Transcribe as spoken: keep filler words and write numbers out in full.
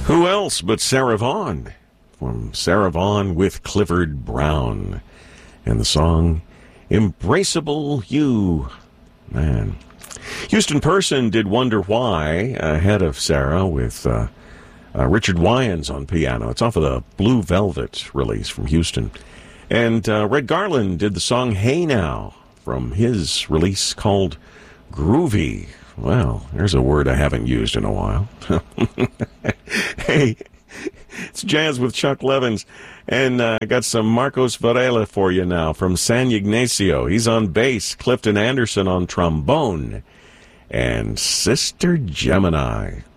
Who else but Sarah Vaughan? From Sarah Vaughan with Clifford Brown. And the song, Embraceable You. Man. Houston Person did Wonder Why ahead of Sarah with uh, uh, Richard Wyans on piano. It's off of the Blue Velvet release from Houston. And uh, Red Garland did the song Hey Now from his release called Groovy. Well, there's a word I haven't used in a while. Hey, it's Jazz with Chuck Levins. And I uh, got some Marcos Varela for you now from San Ignacio. He's on bass, Clifton Anderson on trombone, and Sister Gemini